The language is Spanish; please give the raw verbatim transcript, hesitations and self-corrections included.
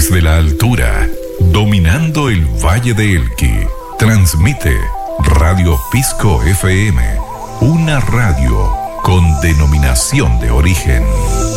Desde la altura, dominando el Valle de Elqui, transmite Radio Pisco F M, una radio con denominación de origen.